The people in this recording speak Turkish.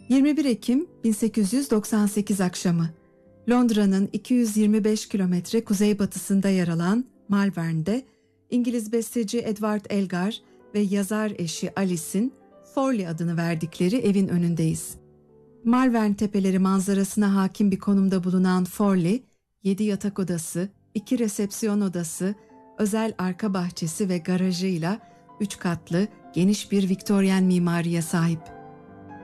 21 Ekim 1898 akşamı Londra'nın 225 kilometre kuzeybatısında yer alan Malvern'de İngiliz besteci Edward Elgar ve yazar eşi Alice'in Forley adını verdikleri evin önündeyiz. Malvern tepeleri manzarasına hakim bir konumda bulunan Forley, 7 yatak odası, 2 resepsiyon odası, özel arka bahçesi ve garajıyla 3 katlı geniş bir Viktoryen mimariye sahip.